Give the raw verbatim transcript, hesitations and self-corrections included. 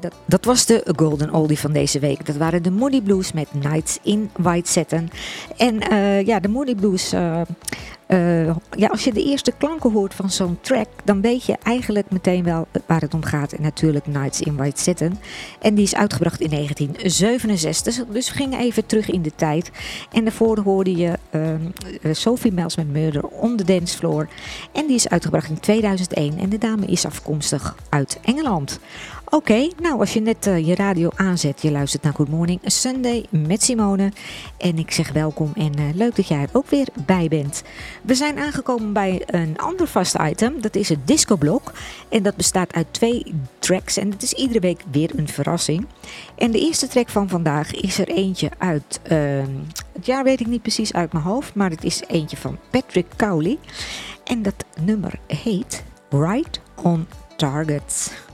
Dat, dat was de Golden Oldie van deze week. Dat waren de Moody Blues met Nights in White Satin. En uh, ja, de Moody Blues... Uh, uh, ja, als je de eerste klanken hoort van zo'n track, dan weet je eigenlijk meteen wel waar het om gaat. En natuurlijk Nights in White Satin. En die is uitgebracht in negentien zevenenzestig. Dus we gingen even terug in de tijd. En daarvoor hoorde je uh, Sophie Myles met Murder on the Dance Floor. En die is uitgebracht in tweeduizend één. En de dame is afkomstig uit Engeland. Oké, okay, nou als je net uh, je radio aanzet, je luistert naar Good Morning Sunday met Simone. En ik zeg welkom en uh, leuk dat jij er ook weer bij bent. We zijn aangekomen bij een ander vast item, dat is het discoblok. En dat bestaat uit twee tracks en het is iedere week weer een verrassing. En de eerste track van vandaag is er eentje uit, uh, het jaar weet ik niet precies uit mijn hoofd, maar het is eentje van Patrick Cowley. En dat nummer heet Right on Target.